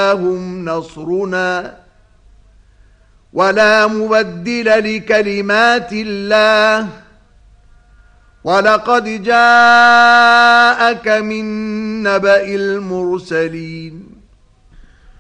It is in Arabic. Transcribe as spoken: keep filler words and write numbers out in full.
فأتاهم نصرنا ولا مبدل لكلمات الله ولقد جاءك من نبأ المرسلين